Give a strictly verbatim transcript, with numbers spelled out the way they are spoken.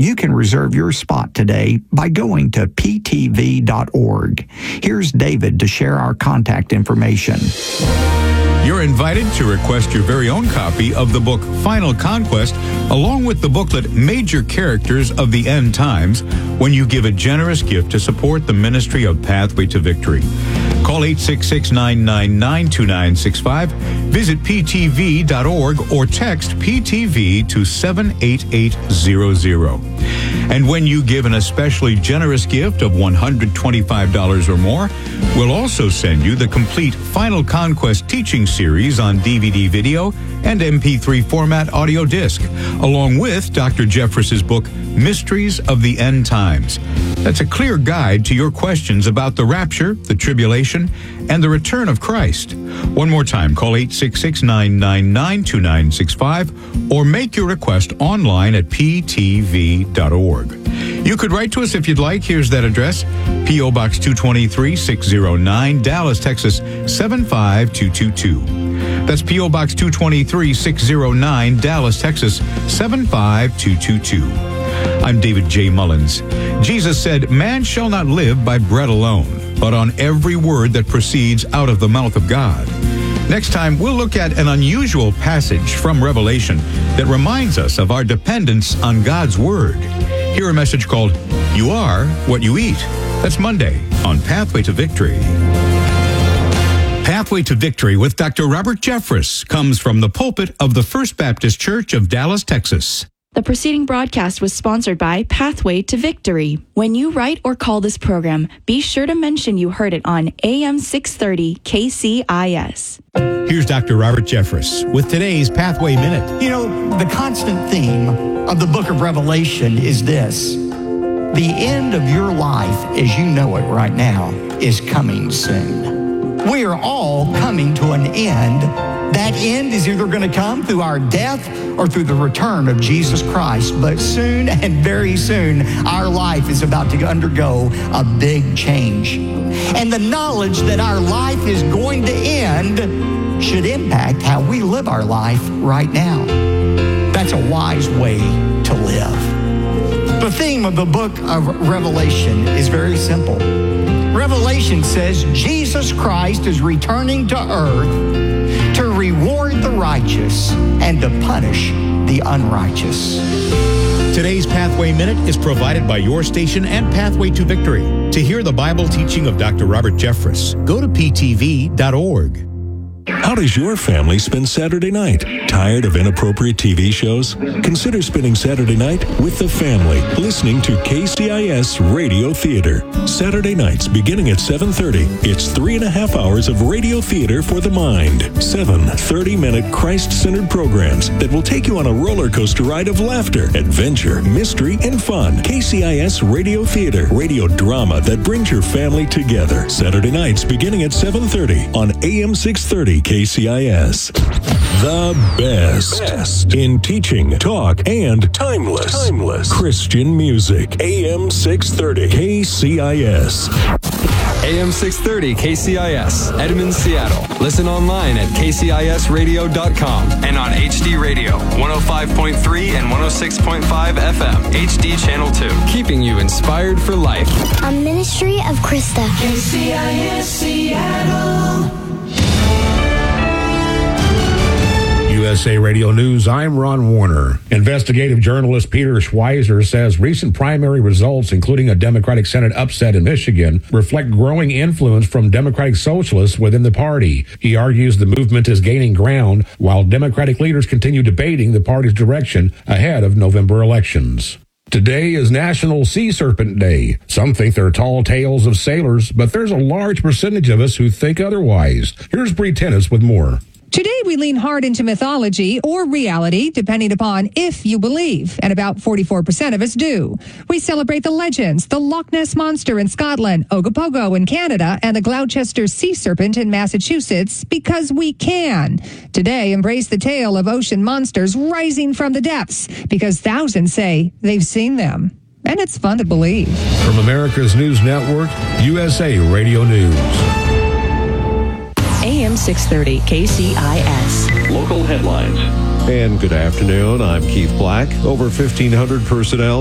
You can reserve your spot today by going to p t v dot org. Here's David to share our contact information. You're invited to request your very own copy of the book Final Conquest, along with the booklet Major Characters of the End Times, when you give a generous gift to support the ministry of Pathway to Victory. Call eight six six, nine nine nine, two nine six five, visit p t v dot org, or text P T V to seven eight eight zero zero. And when you give an especially generous gift of one hundred twenty-five dollars or more, we'll also send you the complete Final Conquest teaching series on D V D video and M P three format audio disc, along with Doctor Jeffress's book, Mysteries of the End Times. That's a clear guide to your questions about the rapture, the tribulation, and the return of Christ. One more time, call eight six six, nine nine nine, two nine six five or make your request online at p t v dot org. You could write to us if you'd like. Here's that address: P O. Box two twenty-three, six oh nine, Dallas, Texas, seven five two two two. That's P O. Box two twenty-three, six oh nine, Dallas, Texas, seven five two two two. I'm David J. Mullins. Jesus said, "Man shall not live by bread alone, but on every word that proceeds out of the mouth of God." Next time, we'll look at an unusual passage from Revelation that reminds us of our dependence on God's Word. Hear a message called, "You Are What You Eat." That's Monday on Pathway to Victory. Pathway to Victory with Doctor Robert Jeffress comes from the pulpit of the First Baptist Church of Dallas, Texas. The preceding broadcast was sponsored by Pathway to Victory. When you write or call this program, be sure to mention you heard it on A M six thirty K C I S. Here's Doctor Robert Jeffress with today's Pathway Minute. You know, the constant theme of the book of Revelation is this: the end of your life as you know it right now is coming soon. We are all coming to an end. That end is either going to come through our death or through the return of Jesus Christ. But soon and very soon, our life is about to undergo a big change. And the knowledge that our life is going to end should impact how we live our life right now. That's a wise way to live. The theme of the book of Revelation is very simple. Revelation says Jesus Christ is returning to earth to reward the righteous and to punish the unrighteous. Today's Pathway Minute is provided by your station and Pathway to Victory. To hear the Bible teaching of Doctor Robert Jeffress, go to p t v dot org. How does your family spend Saturday night? Tired of inappropriate T V shows? Consider spending Saturday night with the family, listening to K C I S Radio Theater. Saturday nights beginning at seven thirty. It's three and a half hours of radio theater for the mind. Seven thirty-minute Christ-centered programs that will take you on a roller coaster ride of laughter, adventure, mystery, and fun. K C I S Radio Theater, radio drama that brings your family together. Saturday nights beginning at seven thirty on A M six thirty K C I S. The best, best in teaching, talk, and timeless, timeless Christian music. A M six thirty K C I S. A M six thirty K C I S, Edmond, Seattle. Listen online at k c i s radio dot com and on H D Radio, one oh five point three and one oh six point five F M, H D Channel two. Keeping you inspired for life. A ministry of Krista. K C I S Seattle. U S A Radio News, I'm Ron Warner. Investigative journalist Peter Schweizer says recent primary results, including a Democratic Senate upset in Michigan, reflect growing influence from Democratic socialists within the party. He argues the movement is gaining ground while Democratic leaders continue debating the party's direction ahead of November elections. Today is National Sea Serpent Day. Some think they're tall tales of sailors, but there's a large percentage of us who think otherwise. Here's Bree Tennis with more. Today, we lean hard into mythology or reality, depending upon if you believe, and about forty-four percent of us do. We celebrate the legends, the Loch Ness Monster in Scotland, Ogopogo in Canada, and the Gloucester Sea Serpent in Massachusetts because we can. Today, embrace the tale of ocean monsters rising from the depths because thousands say they've seen them. And it's fun to believe. From America's News Network, U S A Radio News. A M six thirty K C I S. Local headlines. And good afternoon. I'm Keith Black. Over fifteen hundred personnel